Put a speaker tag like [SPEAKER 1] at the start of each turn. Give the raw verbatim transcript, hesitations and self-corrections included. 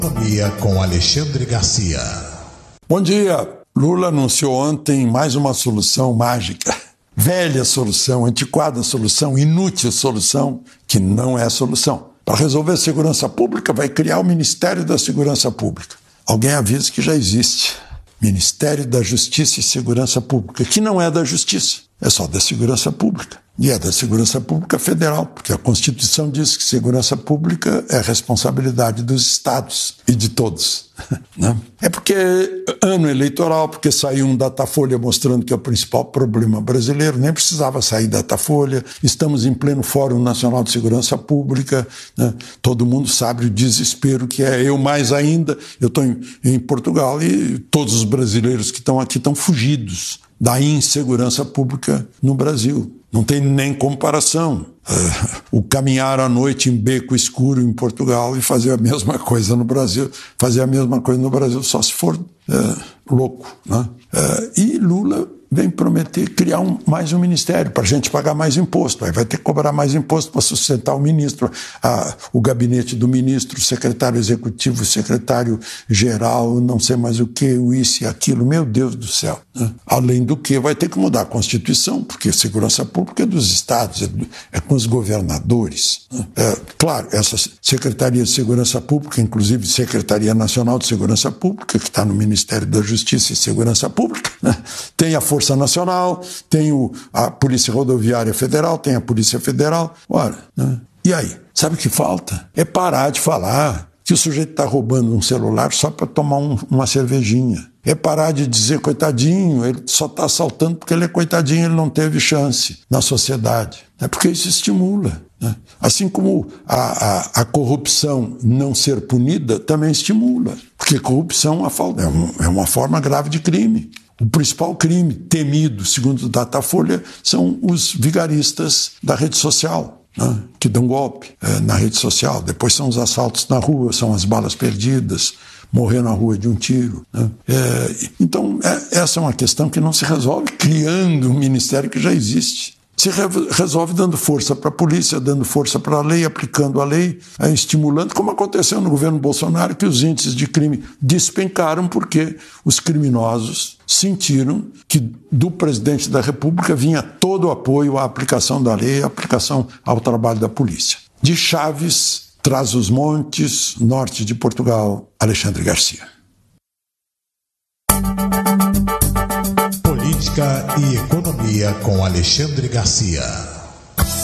[SPEAKER 1] Economia com Alexandre Garcia.
[SPEAKER 2] Bom dia. Lula anunciou ontem mais uma solução mágica. Velha solução, antiquada solução, inútil solução, que não é solução. Para resolver a segurança pública, vai criar o Ministério da Segurança Pública. Alguém avisa que já existe. Ministério da Justiça e Segurança Pública, que não é da Justiça, é só da Segurança Pública. E é da Segurança Pública Federal, porque a Constituição diz que segurança pública é responsabilidade dos estados e de todos. Né? É porque ano eleitoral, porque saiu um Datafolha mostrando que é o principal problema brasileiro, nem precisava sair Datafolha, estamos em pleno Fórum Nacional de Segurança Pública, né? Todo mundo sabe o desespero que é, eu mais ainda, eu estou em, em Portugal e todos os brasileiros que estão aqui estão fugidos da insegurança pública no Brasil. Não tem nem comparação. Uh, o caminhar à noite em beco escuro em Portugal e fazer a mesma coisa no Brasil, fazer a mesma coisa no Brasil só se for uh, louco. Né? Uh, e Lula vem prometer criar um, mais um ministério para a gente pagar mais imposto. Aí vai ter que cobrar mais imposto para sustentar o ministro, a, o gabinete do ministro, o secretário executivo, o secretário geral, não sei mais o que, o isso e aquilo. Meu Deus do céu. Né? Além do que, vai ter que mudar a Constituição, porque a segurança pública é dos estados, é, do, é com os governadores. Né? É, claro, essa Secretaria de Segurança Pública, inclusive Secretaria Nacional de Segurança Pública, que está no Ministério da Justiça e Segurança Pública, né? Tem a Força Força Nacional, tem o, a Polícia Rodoviária Federal, tem a Polícia Federal. Ora, né? E aí? Sabe o que falta? É parar de falar que o sujeito está roubando um celular só para tomar um, uma cervejinha. É parar de dizer, coitadinho, ele só está assaltando porque ele é coitadinho, ele não teve chance na sociedade. É porque isso estimula. Né? Assim como a, a, a corrupção não ser punida também estimula. Porque corrupção é uma, é uma forma grave de crime. O principal crime temido, segundo o Datafolha, são os vigaristas da rede social, né, que dão golpe é, na rede social. Depois são os assaltos na rua, são as balas perdidas, morrer na rua de um tiro. Né. É, então, é, essa é uma questão que não se resolve criando um ministério que já existe. Se re resolve dando força para a polícia, dando força para a lei, aplicando a lei, é, estimulando, como aconteceu no governo Bolsonaro, que os índices de crime despencaram porque os criminosos sentiram que do presidente da República vinha todo o apoio à aplicação da lei, à aplicação ao trabalho da polícia. De Chaves, Trás-os-Montes, norte de Portugal, Alexandre Garcia.
[SPEAKER 1] Política e Economia com Alexandre Garcia.